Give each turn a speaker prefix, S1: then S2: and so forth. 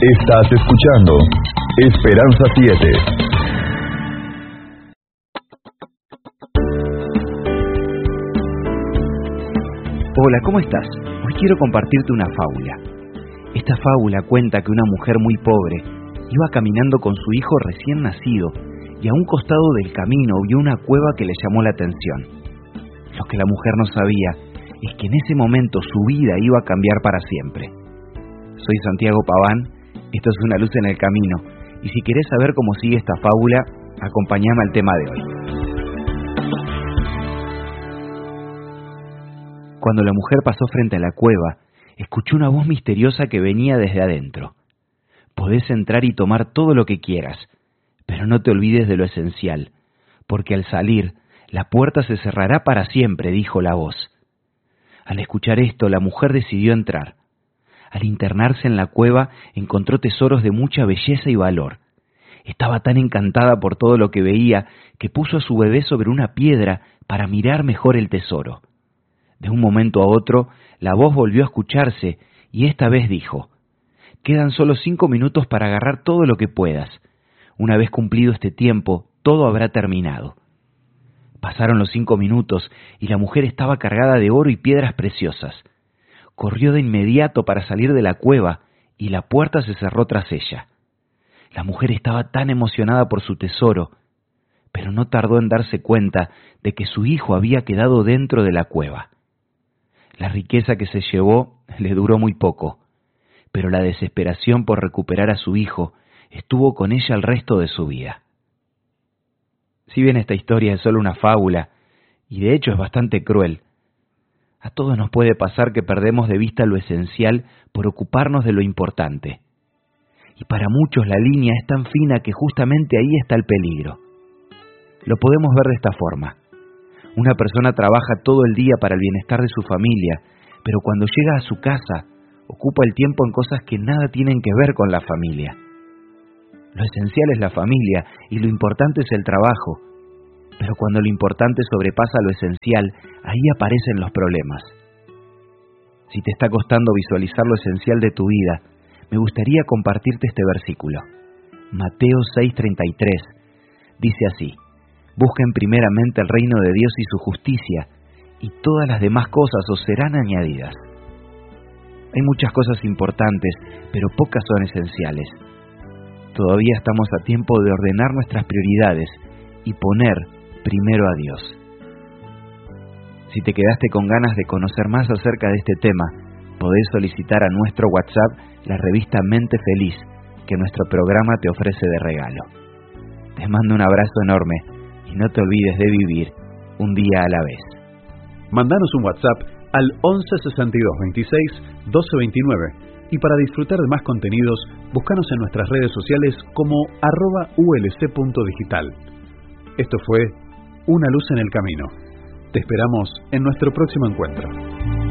S1: Estás escuchando Esperanza 7.
S2: Hola, ¿cómo estás? Hoy quiero compartirte una fábula. Esta fábula cuenta que una mujer muy pobre iba caminando con su hijo recién nacido y a un costado del camino vio una cueva que le llamó la atención. Lo que la mujer no sabía es que en ese momento su vida iba a cambiar para siempre. Soy Santiago Paván, esto es Una luz en el camino, y si querés saber cómo sigue esta fábula, acompáñame al tema de hoy. Cuando la mujer pasó frente a la cueva, escuchó una voz misteriosa que venía desde adentro. Podés entrar y tomar todo lo que quieras, pero no te olvides de lo esencial, porque al salir, la puerta se cerrará para siempre, dijo la voz. Al escuchar esto, la mujer decidió entrar. Al internarse en la cueva, encontró tesoros de mucha belleza y valor. Estaba tan encantada por todo lo que veía, que puso a su bebé sobre una piedra para mirar mejor el tesoro. De un momento a otro, la voz volvió a escucharse, y esta vez dijo: «Quedan solo 5 minutos para agarrar todo lo que puedas. Una vez cumplido este tiempo, todo habrá terminado». Pasaron los 5 minutos, y la mujer estaba cargada de oro y piedras preciosas. Corrió de inmediato para salir de la cueva, y la puerta se cerró tras ella. La mujer estaba tan emocionada por su tesoro, pero no tardó en darse cuenta de que su hijo había quedado dentro de la cueva. La riqueza que se llevó le duró muy poco, pero la desesperación por recuperar a su hijo estuvo con ella el resto de su vida. Si bien esta historia es solo una fábula, y de hecho es bastante cruel, a todos nos puede pasar que perdemos de vista lo esencial por ocuparnos de lo importante. Y para muchos la línea es tan fina que justamente ahí está el peligro. Lo podemos ver de esta forma. Una persona trabaja todo el día para el bienestar de su familia, pero cuando llega a su casa, ocupa el tiempo en cosas que nada tienen que ver con la familia. Lo esencial es la familia y lo importante es el trabajo. Pero cuando lo importante sobrepasa lo esencial, ahí aparecen los problemas. Si te está costando visualizar lo esencial de tu vida, me gustaría compartirte este versículo. Mateo 6:33 dice así: «Busquen primeramente el reino de Dios y su justicia, y todas las demás cosas os serán añadidas». Hay muchas cosas importantes, pero pocas son esenciales. Todavía estamos a tiempo de ordenar nuestras prioridades y poner primero a Dios. Si te quedaste con ganas de conocer más acerca de este tema, podés solicitar a nuestro WhatsApp la revista Mente Feliz, que nuestro programa te ofrece de regalo. Te mando un abrazo enorme y no te olvides de vivir un día a la vez.
S3: Mandanos un WhatsApp al 11 62 26 12 29 y para disfrutar de más contenidos, búscanos en nuestras redes sociales como @ulc.digital. Esto fue Una luz en el camino. Te esperamos en nuestro próximo encuentro.